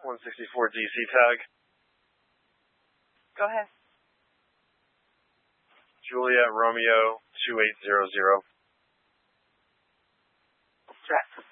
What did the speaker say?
164 DC tag. Go ahead. Juliet Romeo 2800. Threat.